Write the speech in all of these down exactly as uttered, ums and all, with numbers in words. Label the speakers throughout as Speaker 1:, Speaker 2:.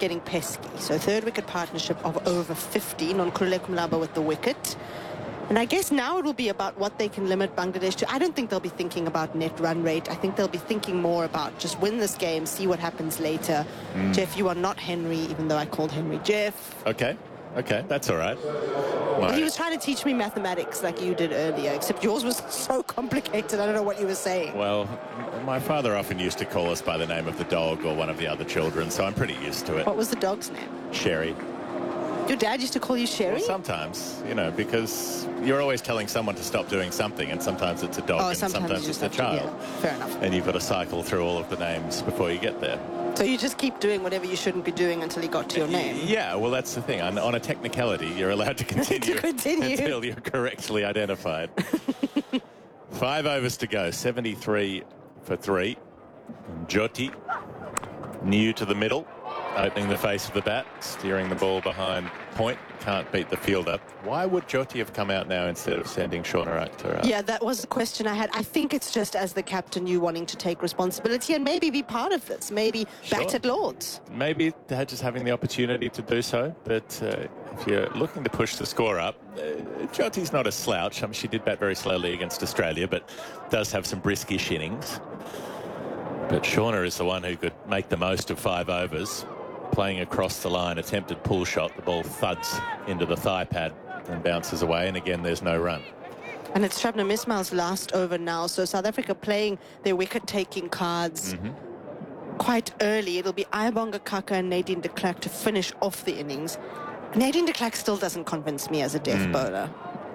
Speaker 1: getting pesky. So third wicket partnership of over fifteen on Khululeko Mlaba with the wicket. And I guess now it will be about what they can limit Bangladesh to. I don't think they'll be thinking about net run rate. I think they'll be thinking more about just win this game, see what happens later. Mm. Jeff, you are not Henry, even though I called Henry Jeff.
Speaker 2: Okay. Okay, that's all right.
Speaker 1: Well, he was trying to teach me mathematics like you did earlier, except yours was so complicated. I don't know what you were saying.
Speaker 2: Well, my father often used to call us by the name of the dog or one of the other children, so I'm pretty used to it.
Speaker 1: What was the dog's name?
Speaker 2: Sherry.
Speaker 1: Your dad used to call you Sherry?
Speaker 2: Well, sometimes, you know, because you're always telling someone to stop doing something, and sometimes it's a dog,
Speaker 1: oh,
Speaker 2: and
Speaker 1: sometimes,
Speaker 2: sometimes it's a child. To,
Speaker 1: yeah, fair enough.
Speaker 2: And you've got to cycle through all of the names before you get there.
Speaker 1: So you just keep doing whatever you shouldn't be doing until you got to your name?
Speaker 2: Yeah, well, that's the thing. On, on a technicality, you're allowed to continue,
Speaker 1: to continue.
Speaker 2: until you're correctly identified. Five overs to go, seventy-three for three. Jyoti, new to the middle, opening the face of the bat, steering the ball behind point. Can't beat the fielder. Why would Jyoti have come out now instead of sending Shauna Akhtar out?
Speaker 1: Yeah, that was the question I had. I think it's just as the captain, you wanting to take responsibility and maybe be part of this. Maybe
Speaker 2: sure.
Speaker 1: bat at Lords.
Speaker 2: Maybe they're just having the opportunity to do so. But uh, if you're looking to push the score up, uh, Jyoti's not a slouch. I mean, she did bat very slowly against Australia, but does have some briskish innings. But Shauna is the one who could make the most of five overs. Playing across the line, attempted pull shot. The ball thuds into the thigh pad and bounces away. And again, there's no run.
Speaker 1: And it's Shabnam Ismail's last over now. So South Africa playing their wicket-taking cards mm-hmm. quite early. It'll be Ayabonga Kaka and Nadine de Klerk to finish off the innings. Nadine de Klerk still doesn't convince me as a death mm. bowler.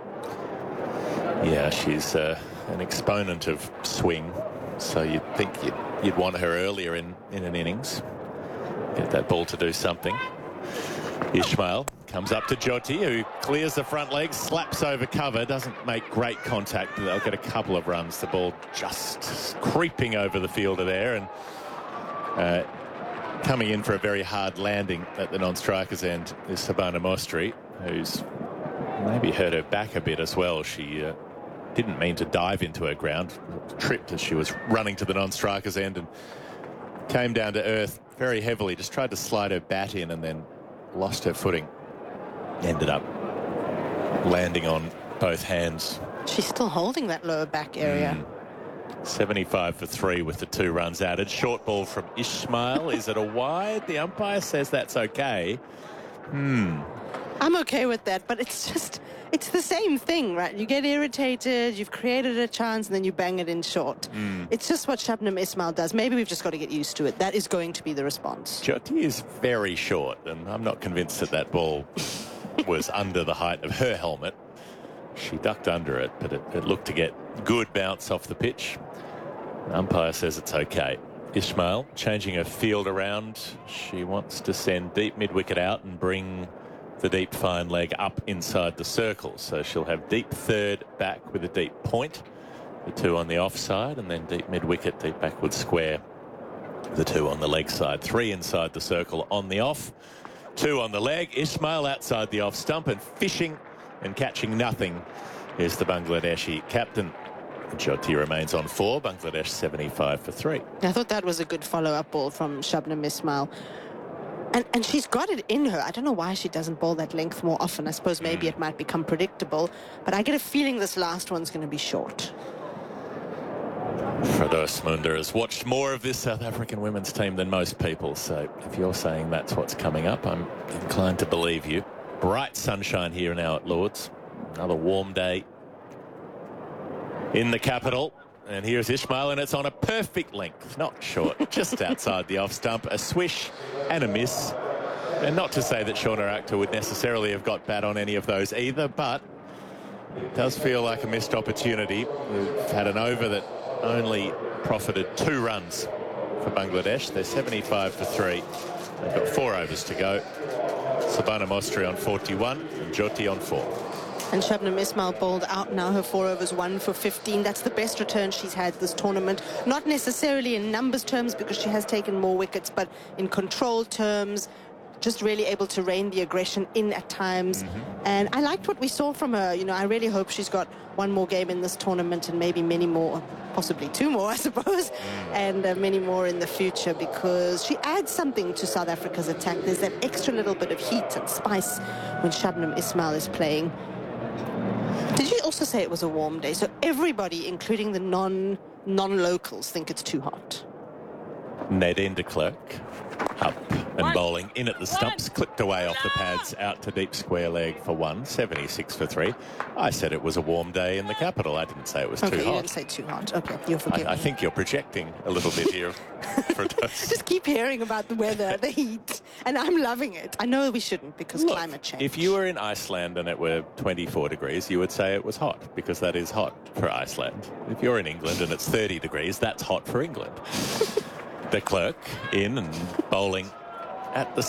Speaker 2: Yeah, she's uh, an exponent of swing. So you'd think you'd, you'd want her earlier in, in an innings. Get that ball to do something. Ismail comes up to Jyoti, who clears the front leg, slaps over cover, doesn't make great contact, but they'll get a couple of runs. The ball just creeping over the fielder there, and uh, coming in for a very hard landing at the non-striker's end is Shabana Mostri, who's maybe hurt her back a bit as well. She uh, didn't mean to dive into her ground, tripped as she was running to the non-striker's end and came down to earth very heavily, just tried to slide her bat in and then lost her footing. Ended up landing on both hands.
Speaker 1: She's still holding that lower back area.
Speaker 2: Mm. seventy-five for three with the two runs added. Short ball from Ismail. Is it a wide? The umpire says that's okay. Hmm.
Speaker 1: I'm okay with that, but it's just, it's the same thing, right? You get irritated, you've created a chance, and then you bang it in short. Mm. It's just what Shabnam Ismail does. Maybe we've just got to get used to it. That is going to be the response.
Speaker 2: Jyoti is very short, and I'm not convinced that that ball was under the height of her helmet. She ducked under it, but it, it looked to get good bounce off the pitch. The umpire says it's okay. Ismail changing her field around. She wants to send deep mid-wicket out and bring the deep fine leg up inside the circle. So she'll have deep third back with a deep point, the two on the offside, and then deep mid-wicket, deep backward square, the two on the leg side. Three inside the circle on the off, two on the leg. Ismail outside the off stump, and fishing and catching nothing is the Bangladeshi captain. Jyoti remains on four. Bangladesh seventy-five for three.
Speaker 1: I thought that was a good follow-up ball from Shabnam Ismail. And, and she's got it in her. I don't know why she doesn't bowl that length more often. I suppose maybe mm. it might become predictable. But I get a feeling this last one's going to be short.
Speaker 2: Firdaus Munda has watched more of this South African women's team than most people. So if you're saying that's what's coming up, I'm inclined to believe you. Bright sunshine here now at Lords. Another warm day in the capital. And here's Ismail, and it's on a perfect length, not short, just outside the off stump. A swish and a miss. And not to say that Shauna Akhtar would necessarily have got bat on any of those either, but it does feel like a missed opportunity. We've had an over that only profited two runs for Bangladesh. They're seventy-five for three. They've got four overs to go. Shabana Mostri on forty-one and Jyoti on four.
Speaker 1: And Shabnam Ismail bowled out now, her four overs, one for fifteen. That's the best return she's had this tournament. Not necessarily in numbers terms, because she has taken more wickets, but in control terms, just really able to rein the aggression in at times. Mm-hmm. And I liked what we saw from her. You know, I really hope she's got one more game in this tournament and maybe many more, possibly two more, I suppose, and uh, many more in the future, because she adds something to South Africa's attack. There's that extra little bit of heat and spice when Shabnam Ismail is playing. Did you also say it was a warm day? So everybody, including the non, non-locals, think it's too hot.
Speaker 2: Nadine de Klerk up and bowling in at the stumps, clipped away off the pads out to deep square leg for one, seventy-six for three. I said it was a warm day in the capital. I didn't say it was
Speaker 1: okay,
Speaker 2: too hot.
Speaker 1: Okay, you didn't say too hot. Okay, you're forgiven.
Speaker 2: I, I think you're projecting a little bit here.
Speaker 1: Just keep hearing about the weather, the heat, and I'm loving it. I know we shouldn't because
Speaker 2: Look,
Speaker 1: climate change.
Speaker 2: If you were in Iceland and it were twenty-four degrees, you would say it was hot because that is hot for Iceland. If you're in England and it's thirty degrees, that's hot for England. De Klerk in and bowling at the